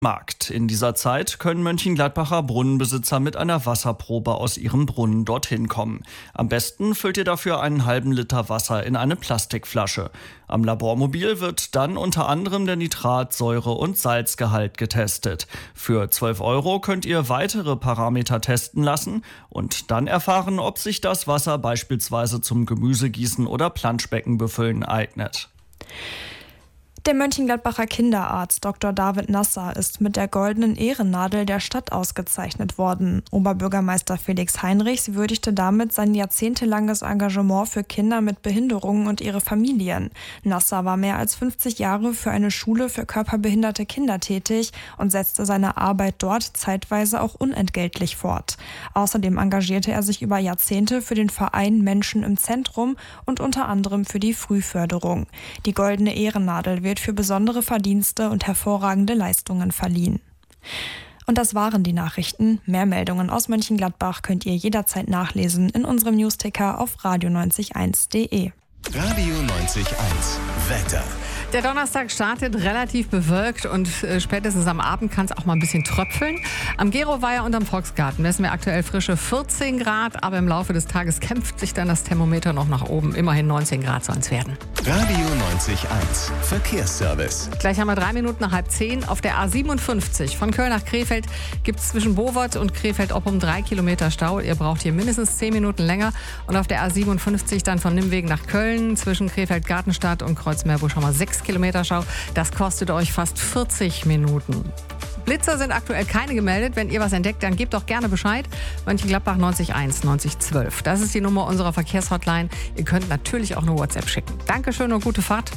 Markt. In dieser Zeit können Mönchengladbacher Brunnenbesitzer mit einer Wasserprobe aus ihrem Brunnen dorthin kommen. Am besten füllt ihr dafür einen halben Liter Wasser in eine Plastikflasche. Am Labormobil wird dann unter anderem der Nitrat-, Säure- und Salzgehalt getestet. Für 12 € könnt ihr weitere Parameter testen lassen und dann erfahren, ob sich das Wasser beispielsweise zum Gemüsegießen oder Planschbecken befüllen eignet. Der Mönchengladbacher Kinderarzt Dr. David Nasser ist mit der Goldenen Ehrennadel der Stadt ausgezeichnet worden. Oberbürgermeister Felix Heinrichs würdigte damit sein jahrzehntelanges Engagement für Kinder mit Behinderungen und ihre Familien. Nasser war mehr als 50 Jahre für eine Schule für körperbehinderte Kinder tätig und setzte seine Arbeit dort zeitweise auch unentgeltlich fort. Außerdem engagierte er sich über Jahrzehnte für den Verein Menschen im Zentrum und unter anderem für die Frühförderung. Die Goldene Ehrennadel wird für besondere Verdienste und hervorragende Leistungen verliehen. Und das waren die Nachrichten. Mehr Meldungen aus Mönchengladbach könnt ihr jederzeit nachlesen in unserem Newsticker auf radio901.de. Radio 90.1 Wetter. Der Donnerstag startet relativ bewölkt und spätestens am Abend kann es auch mal ein bisschen tröpfeln. Am Geroweiher und am Volksgarten messen wir aktuell frische 14 Grad, aber im Laufe des Tages kämpft sich dann das Thermometer noch nach oben. Immerhin 19 Grad sollen es werden. Radio 90.1 Verkehrsservice. Gleich haben wir 3 Minuten nach 9:30. Auf der A57 von Köln nach Krefeld gibt es zwischen Bowort und Krefeld-Oppum 3 Kilometer Stau. Ihr braucht hier mindestens 10 Minuten länger. Und auf der A57 dann von Nimwegen nach Köln zwischen Krefeld-Gartenstadt und Kreuzmeerbusch haben wir 6 Kilometer Stau. Das kostet euch fast 40 Minuten. Blitzer sind aktuell keine gemeldet. Wenn ihr was entdeckt, dann gebt doch gerne Bescheid. Mönchengladbach 901 9012. Das ist die Nummer unserer Verkehrshotline. Ihr könnt natürlich auch eine WhatsApp schicken. Dankeschön und gute Fahrt.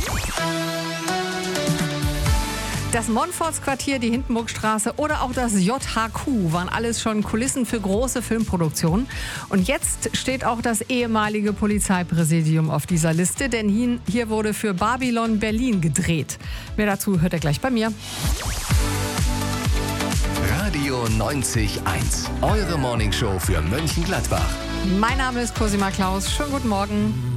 Das Montfortsquartier, die Hindenburgstraße oder auch das JHQ waren alles schon Kulissen für große Filmproduktionen. Und jetzt steht auch das ehemalige Polizeipräsidium auf dieser Liste, denn hier wurde für Babylon Berlin gedreht. Mehr dazu hört ihr gleich bei mir. Radio 90.1, eure Morningshow für Mönchengladbach. Mein Name ist Cosima Klaus. Schönen guten Morgen.